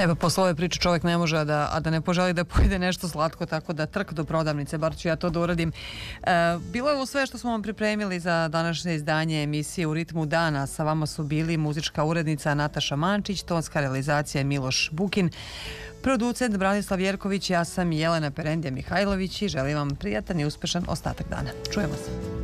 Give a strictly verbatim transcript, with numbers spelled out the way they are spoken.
Evo, posle ove priče čovjek ne može a da, a da ne poželi da pojede nešto slatko, tako da trk do prodavnice, bar ću ja to da uradim. E, bilo je ovo sve što smo vam pripremili za današnje izdanje emisije U ritmu dana. Sa vama su bili muzička urednica Nataša Mančić, tonska realizacija je Miloš Bukin, producent Branislav Jerković, ja sam Jelena Perendija Mihajlović i želim vam prijatan i uspešan ostatak dana. Čujemo se.